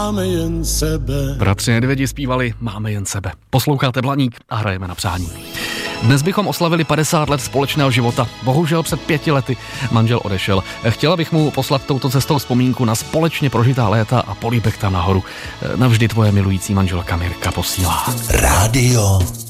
Máme jen sebe. Bratři Nedvědi zpívali Máme jen sebe. Posloucháte Blaník a hrajeme na přání. Dnes bychom oslavili 50 let společného života. Bohužel před 5 lety manžel odešel. Chtěla bych mu poslat touto cestou vzpomínku na společně prožitá léta a políbek tam nahoru. Navždy tvoje milující manželka Mirka posílá. Rádio